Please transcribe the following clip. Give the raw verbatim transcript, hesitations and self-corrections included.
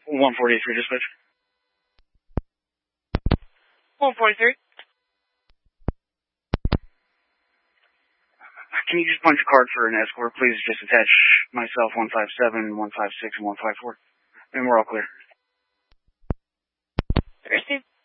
one forty-three dispatch. one forty-three. Can you just punch a card for an escort, please? Just attach myself, one five seven, one five six, and one five four. And we're all clear. Received.